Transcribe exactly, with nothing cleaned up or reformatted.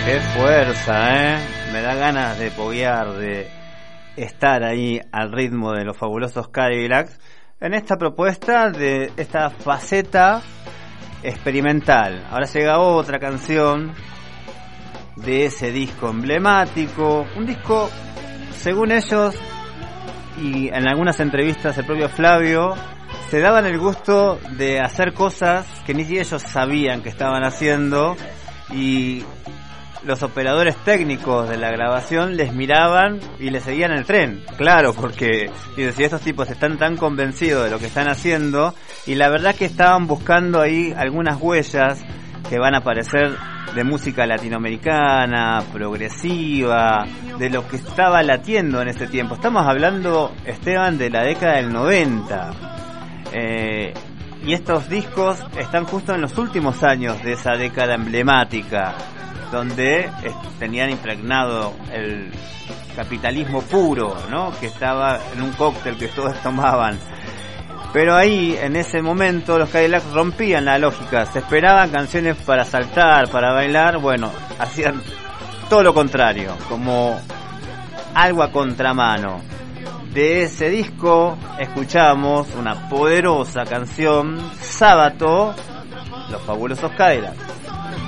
Qué fuerza, ¿eh? Me da ganas de poguear, de estar ahí al ritmo de los fabulosos Cadillacs en esta propuesta de esta faceta experimental. Ahora llega otra canción de ese disco emblemático, un disco, según ellos, y en algunas entrevistas el propio Flavio, se daban el gusto de hacer cosas que ni ellos sabían que estaban haciendo, y los operadores técnicos de la grabación les miraban y les seguían el tren. Claro, porque digo, si estos tipos están tan convencidos de lo que están haciendo, y la verdad que estaban buscando ahí algunas huellas que van a aparecer de música latinoamericana, progresiva, de lo que estaba latiendo en ese tiempo. Estamos hablando, Esteban, de la década del noventa. Eh, y estos discos están justo en los últimos años de esa década emblemática, donde eh, tenían impregnado el capitalismo puro, ¿no? Que estaba en un cóctel que todos tomaban. Pero ahí, en ese momento, los Cadillacs rompían la lógica. Se esperaban canciones para saltar, para bailar. Bueno, hacían todo lo contrario, como algo a contramano. De ese disco escuchamos una poderosa canción, Sábato, los fabulosos Cadillacs.